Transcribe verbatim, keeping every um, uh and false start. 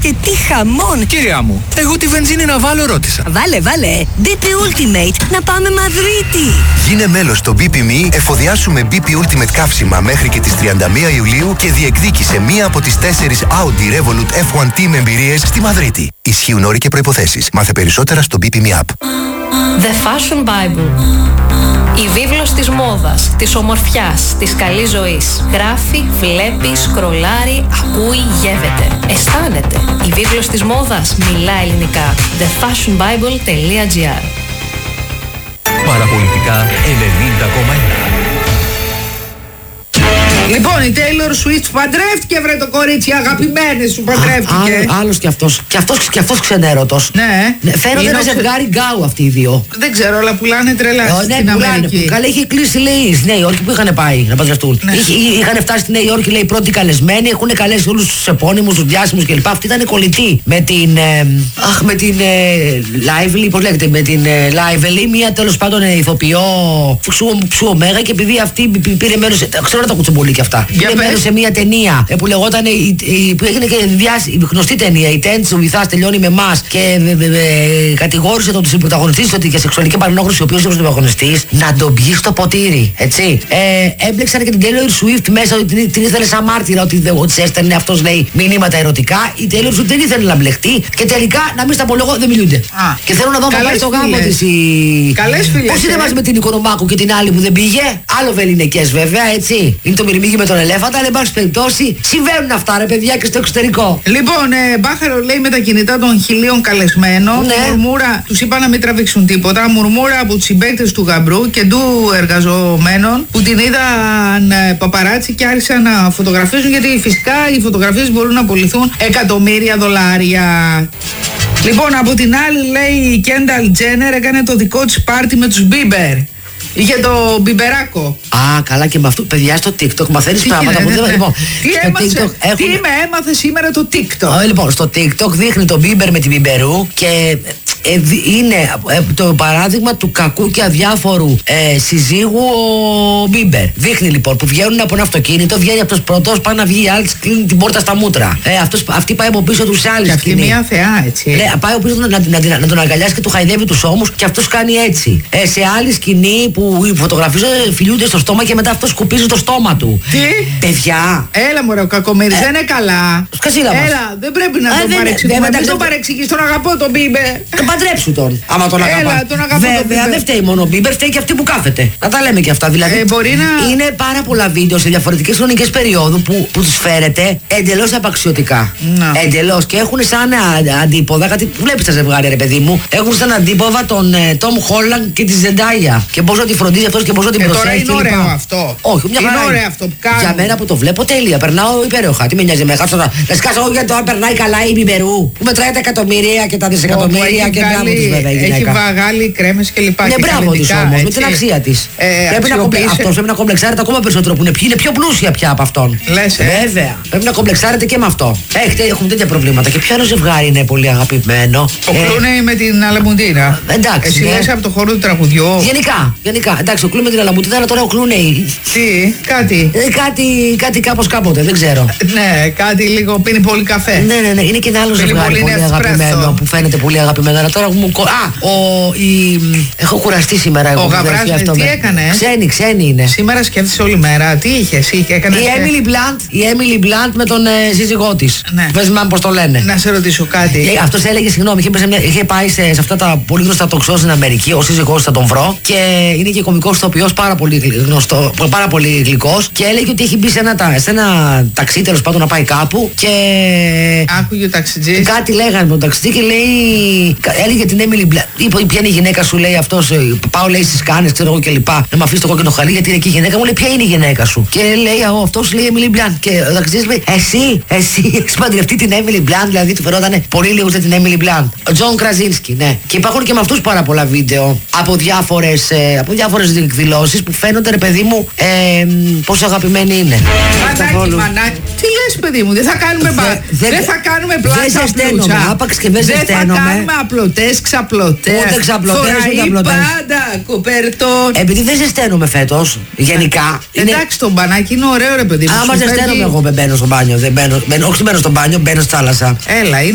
και τι χαμόν! Κυρία μου, εγώ τη βενζίνη να βάλω ρώτησα. Βάλε, βάλε! μπι πι Ultimate, να πάμε Μαδρίτη! Γίνε μέλος στο μπι πι εμ ι, εφοδιάσου με μπι πι Ultimate καύσιμα μέχρι και τις τριάντα μία Ιουλίου και διεκδίκησε μία από τις τέσσερις Audi Revolut εφ ουάν Team εμπειρίες στη Μαδρίτη. Ισχύουν όροι και προϋποθέσεις. Μάθε περισσότερα στο μπι πι εμ ι App. The Fashion Bible. Η βίβλος της μόδας, της ομορφιάς, της καλής ζωής. Γράφει, βλέπει, σκρολάρει, ακούει, γεύεται. Αισθάνεται. Η βίβλος της μόδας μιλά ελληνικά. the fashion bible τελεία gr. Παραπολιτικά ενενήντα κόμμα ένα. Λοιπόν, η Taylor Swift παντρεύτηκε, βρε το κορίτσι, αγαπημένες σου παντρεύτηκε. Άλλο άλλος κι αυτός. Κι αυτός, κι αυτός ξενέρωτος. Ναι. ναι φαίνονται ένα ζευγάρι γκάου αυτοί οι δύο. Δεν ξέρω, αλλά πουλάνε τρελά ε, στην ναι, Αμερική. Καλά, είχε κλείσει, λέει, στη Νέα Υόρκη που είχαν πάει να παντρευτούν. Ναι. Είχε, είχαν φτάσει στη Νέα Υόρκη, λέει, πρώτοι καλεσμένοι, έχουν καλέσει όλους τους επώνυμους, τους διάσημους κλπ. Αυτή ήταν κολλητή με την. Ε, αχ, με την. Ε, Lively, πώς λέγεται, με την ε, Lively, μία τέλος πάντων ε, ηθοποιό ψου ωμέγα και επειδή αυτή πήρε μέρος. Ξέρω να τα κουτσομπολί κι αυτά. Πήρε μέρος σε μία ταινία που λεγόταν. Που έγινε και διάσημη, γνωστή ταινία. Η Τέντ ο Βυθάς τελειώνει με εμάς και κατηγόρησε τον πρωταγωνιστή ότι για σεξουαλική παρενόχληση, ο οποίος ήταν ο πρωταγωνιστής, να τον πιει στο ποτήρι. Έτσι. Ε, έμπλεξαν και την Taylor Swift μέσα, ότι την, την ήθελε σαν μάρτυρα, ότι τη έστελνε αυτός, λέει, μηνύματα ερωτικά. Η Taylor Swift δεν ήθελε να μπλεχτεί και τελικά, να μην στα πω λόγο, δεν μιλούνται. Α, και θέλω να δω να πάει στο γάμο της η. Καλές φίλες. Πώς είναι μαζί με την Οικονομάκου και την άλλη που δεν πήγε. Άλλο βεληνικές βέβαια, έτσι. Είναι το μυρμήγκι με τον ελέφαντα, αλλά εν πάση περιπτώσει συμβαίνουν αυτά, ρε παιδιά, και στο εξωτερικό. Λοιπόν, ε, Μπάχαρο λέει με τα κινητά των χιλίων καλεσμένων. Ναι. Μουρμούρα, τους είπα να μην τραβήξουν τίποτα. Μουρμούρα από τους συμπαίκτες του γαμπρού και του εργαζομένων που την είδαν ε, παπαράτσι και άρχισαν να φωτογραφίζουν, γιατί φυσικά οι φωτογραφίες μπορούν να απολυθούν εκατομμύρια δολάρια. Λοιπόν, από την άλλη, λέει, η Κένταλ Τζένερ έκανε το δικό της πάρτι με τους Μπίμπερ. Είχε το μπιμπεράκο. Α, καλά, και με αυτό, παιδιά, στο TikTok μαθαίνεις πράγματα που δεν. Λοιπόν, τι έμαθε, έχουν... τι με έμαθε σήμερα το TikTok. Oh, λοιπόν, στο TikTok δείχνει τον Μπίμπερ με την Μπιμπερού και ε, είναι ε, το παράδειγμα του κακού και αδιάφορου ε, συζύγου ο Μπίμπερ. Δείχνει λοιπόν που βγαίνουν από ένα αυτοκίνητο, βγαίνει αυτός πρώτος, πάει να βγει η άλλη, κλείνει την πόρτα στα μούτρα. Ε, αυτός, αυτή πάει από πίσω τους άλλους. Και αυτή μια θεά, έτσι. Ναι, πάει από πίσω να, να, να, να, να τον αγκαλιάσει και του χαϊδεύει τους ώμους και αυτός κάνει έτσι. Ε, σε άλλη σκηνή που οι φωτογραφίζονται, φιλιούνται στο στόμα και μετά αυτό σκουπίζει το στόμα του. Τι? Παιδιά. Έλα μωρέ, ο κακομοίρης, ε, δεν είναι καλά. Σκασίλα μας. Έλα, δεν πρέπει να ε, τον παρεξηγήσουμε. Δεν τον παρεξηγείς, τον αγαπώ τον Μπίμπερ. Τον παντρέψου τον. Άμα τον αγαπά. Έλα, τον αγαπώ. Βέβαια, δεν φταίει μόνο ο Μπίμπερ, φταίει και αυτή που κάθεται. Να τα λέμε και αυτά. Δηλαδή, ε, μπορεί να... είναι πάρα πολλά βίντεο σε διαφορετικές χρονικές περιόδου που, που τους φέρετε εντελώς απαξιωτικά. Εντελώς. Και έχουν σαν αντίποδα, κάτι που βλέπεις τα ζευγάρια, ρε παιδί μου, έχουν σαν αντίποδα τον Τόμ Χόλαντ και τη Ζεντάγια. Και πώς να τη φροντίζει αυτός και πώς να την ε, προσέχει. Τώρα είναι ωραίο αυτό. Όχι, μια είναι χαρά. ωραίο αυτό που κάνω. Για μένα που το βλέπω τέλεια. Περνάω υπέροχα. Τι με νοιάζει με κάτσω να. Να σκάσω εγώ γιατί τώρα περνάει καλά η Μπιμπερού. Που μετράει τα εκατομμύρια και τα δισεκατομμύρια και μπράβο τη βέβαια η γυναίκα. Έχει βαγάλει κρέμες και λοιπά. Ναι, μπράβο τη όμως, με την αξία τη. Αυτό πρέπει να κομπλεξάρετε ακόμα περισσότερο που είναι, είναι πιο πλούσια πια από αυτόν. Λες, ε. Βέβαια. Πρέπει να κομπλεξάρετε και με αυτό. Έχετε, έχουν τέτοια προβλήματα. Και ποιο άλλο ζευγάρι είναι πολύ αγαπημένο. Ο Κλούνεϊ με την Αλαμουντίνα. Εντάξει. Εσύ λες από το χώρο του τραγουδιού. Γενικά, γενικά. Εντάξει, ο Κλούνεϊ με την Αλαμουντίνα, αλλά τώρα ο Κλούνεϊ. Τι, κάτι. Ε, κάτι, κάτι κάπως κάποτε, δεν ξέρω. Ναι, κάτι λίγο πίνει πολύ καφέ. Ναι, ναι, ναι. Είναι και ένα άλλο ζευγάρι πολύ, πολύ αγαπημένο που φαίνεται πολύ αγαπημένο. Αλλά τώρα μου. Α, ο. Η... Έχω κουραστεί σήμερα εγώ. Ο Γαβράς, τι με... έκανε. Ξένη, ξένη είναι. Σήμερα σκέφτεσαι όλη μέρα. Τι είχε, είχε έκανε. Η Emily Blunt, η Emily Blunt με τον ε, σύζυγό τη. Ναι. Πες μου πώς το λένε. Να σε ρωτήσω κάτι. Ε, αυτός έλεγε, συγγνώμη, είχε, μια, είχε πάει σε, σε αυτά τα πολύ γνωστά talk show στην Αμερική. Ο σύζυγός θα τον βρω. Και είναι και κωμικός ηθοποιός, πάρα πολύ γνωστό, πάρα πολύ γλυκός. Και έλεγε ότι έχει μπει σε ένα, σε ένα ταξί, τέλος πάντων, να πάει κάπου. Και. Άκουγε ο ταξιτζής. Κάτι λέγανε τον ταξιτζή και λέει. Έλεγε την Emily Blunt. Είπε, ποια είναι η γυναίκα σου, λέει αυτός. Πάω, λέει, στις κάνες, ξέρω εγώ κλπ. Να με αφήσει το κόκκινο χαλί, γιατί είναι εκεί η γυναίκα μου. Λέει, ποια είναι η γυναίκα σου. Και λέει, αυτός λέει Emily Blunt. Και ο ταξιτζής λέει, εσύ, εσύ έχεις παντρευτεί την Emily Blunt. Δηλαδή του φερόταν πολύ λίγο την Emily Blunt. Ο Τζον Κραζίνσκι, ναι. Και υπάρχουν και με αυτούς πάρα πολλά βίντεο από διάφορες, ε, από διάφορες εκδηλώσεις που φαίνονται, ρε παιδί μου, ε, πόσο αγαπημένοι είναι. Μανάκι, μανάκι. Τι λες, παιδί μου, δεν θα κάνουμε μπα... δε, δεν θα κάνουμε πλάκα. Δεν ζεσταίνομαι, άπαξ και δεν ζεσταίνομαι. Δεν θα κάνουμε απλωτές, ξαπλωτές. Ούτε ξαπλωτές, ούτε απλωτές. Πάντα κουπέρτον. Επειδή δεν ζεσταίνομαι φέτος, γενικά. Είναι... Εντάξει, το μπανάκι είναι ωραίο, ρε παιδί μου. Άμα ζεσταίνομαι, εγώ δεν μπαίνω στο μπάνιο. Δεν μπαίνω, μπαίνω, όχι μπαίνω στο μπάνιο, μπαίνω στη θάλασσα. Έλα, είναι